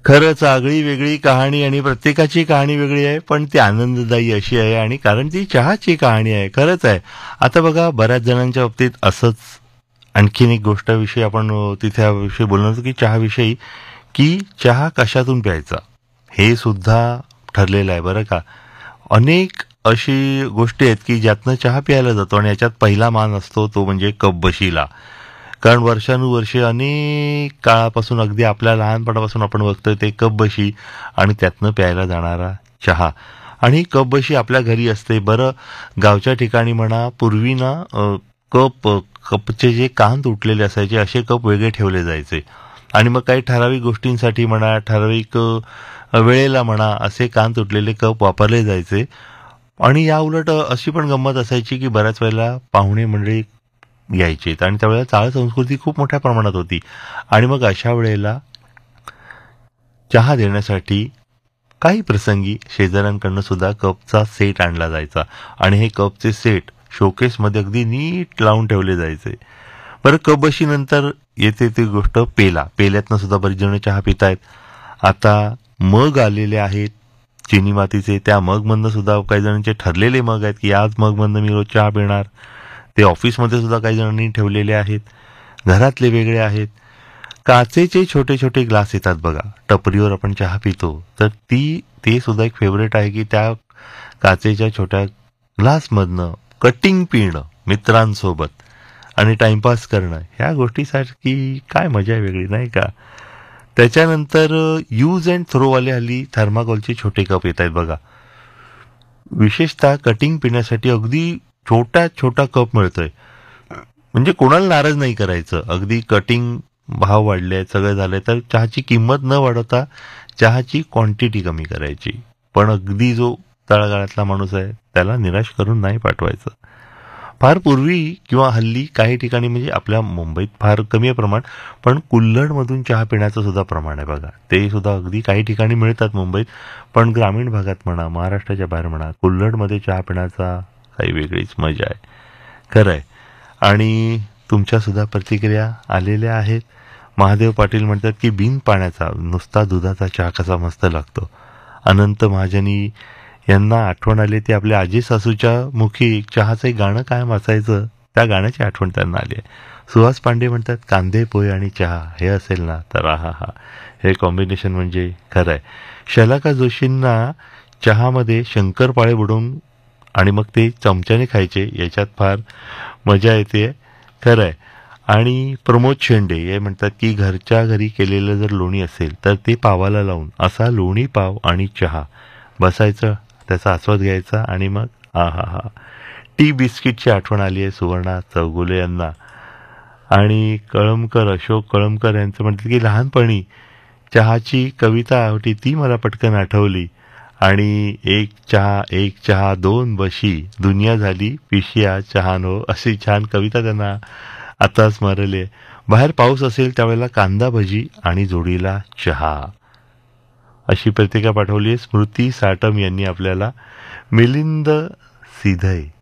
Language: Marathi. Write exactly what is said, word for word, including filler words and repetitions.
खरंच आगळी वेगळी कहाणी आणि प्रत्येकाची कहाणी वेगळी आहे, पण ती आनंददायी अशी आहे आणि कारण ती चहाची कहाणी आहे. खरंच आहे. आता बघा बऱ्याच जणांच्या बाबतीत असंच आणखीन एक गोष्टाविषयी आपण अ, तिथे विषयी बोलणार होतो की चहाविषयी की चहा कशातून प्यायचा हे सुद्धा ठरलेलं आहे बरं का. अनेक अशी गोष्टी आहेत की ज्यातनं चहा प्यायला जातो आणि याच्यात पहिला मान असतो तो म्हणजे कपबशीला. कारण वर्षानुवर्षे अनेक काळापासून अगदी आपल्या लहानपणापासून आपण बघतोय ते कपबशी आणि त्यातनं प्यायला जाणारा चहा. आणि ही कपबशी आपल्या घरी असते. बरं गावच्या ठिकाणी म्हणा पूर्वी ना अ, कप कपचे जे कान तुटलेले असायचे असे कप वेगळे ठेवले जायचे आणि मग काही ठराविक गोष्टींसाठी म्हणा ठराविक अ, वेळेला म्हणा असे कान तुटलेले कप वापरले जायचे. आणि या उलट अशी पण गंमत असायची की बऱ्याच वेळेला पाहुणे मंडळी यायचे आणि त्यावेळेला चाळ संस्कृती खूप मोठ्या प्रमाणात होती आणि मग अशा वेळेला चहा देण्यासाठी काही प्रसंगी शेजाऱ्यांकडनं सुद्धा कपचा सेट आणला जायचा आणि हे कपचे सेट शोकेसमध्ये अगदी नीट लावून ठेवले जायचे. बरं कपबशी नंतर येते ती गोष्ट पेला. पेल्यातनं सुद्धा बरीच जण चहा पितायत. आता मग आलेले आहेत चिनी मातीचे. त्या मगमधनं सुद्धा काही जणांचे ठरलेले मग आहेत की याच मगमधनं मी रोज चहा पिणार. ते ऑफिसमध्ये सुद्धा काही जणांनी ठेवलेले आहेत. घरातले वेगळे आहेत. काचेचे छोटे छोटे ग्लास येतात बघा. टपरीवर आपण चहा पितो तर ती ते सुद्धा एक फेवरेट आहे की त्या काचेच्या छोट्या ग्लासमधनं कटिंग पिणं मित्रांसोबत आणि टाइमपास करणं ह्या गोष्टीसारखी काय मजा आहे वेगळी नाही का. त्याच्यानंतर यूज अँड थ्रोवाले हल्ली थर्माकोलचे छोटे कप येत आहेत बघा. विशेषतः कटिंग पिण्यासाठी अगदी छोट्यात छोटा कप मिळतोय. म्हणजे कोणाला नाराज नाही करायचं. अगदी कटिंग भाव वाढले सगळं झालंय तर चहाची किंमत न वाढवता चहाची क्वांटिटी कमी करायची. पण अगदी जो तळागाळातला माणूस आहे त्याला निराश करून नाही पाठवायचं. फार पूर्वी किंवा हल्ली काही ठिकाणी म्हणजे आपल्या मुंबईत फार कमी आहे प्रमाण पण कुल्हडमधून चहा पिण्याचं सुद्धा प्रमाण आहे बघा. ते सुद्धा अगदी काही ठिकाणी मिळतात मुंबईत पण ग्रामीण भागात म्हणा महाराष्ट्राच्या बाहेर म्हणा कुल्हडमध्ये चहा पिण्याचा काही वेगळीच मजा आहे. खरं आहे. आणि तुमच्यासुद्धा प्रतिक्रिया आलेल्या आहेत. महादेव पाटील म्हणतात की बिन पाण्याचा नुसता दुधाचा चहा कसा मस्त लागतो. अनंत महाजनी यांना आठवण आली ती आपल्या आजी सासूच्या मुखी चहाचं एक गाणं कायम असायचं त्या गाण्याची आठवण त्यांना आली आहे. सुहास पांडे म्हणतात कांदे पोहे आणि चहा हे असेल ना तर आहा हा हे कॉम्बिनेशन म्हणजे खरं आहे. शलाका जोशींना चहामध्ये शंकरपाळे बुडवून आणि मग ते चमच्याने खायचे याच्यात फार मजा येते. खरं आहे. आणि प्रमोद शेंडे हे म्हणतात की घरच्या घरी केलेलं जर लोणी असेल तर ते पावाला लावून असा लोणी पाव आणि चहा बसायचं त्याचा आस्वाद घ्यायचा आणि मग आ हा हा टी बिस्किटची आठवण आली आहे सुवर्णा चौगुले यांना. आणि कळमकर अशोक कळमकर यांचं म्हणतात की लहानपणी चहाची कविता होती ती मला पटकन आठवली आणि एक चहा एक चहा दोन बशी दुनिया झाली पिशिया चहानो अशी छान कविता त्यांना आता स्मरले. बाहेर पाऊस असेल त्यावेळेला कांदा भजी आणि जोडीला चहा अशी प्रतिक्रिया पाठवली आहे स्मृती साटम यांनी आपल्याला. मिलिंद सिधय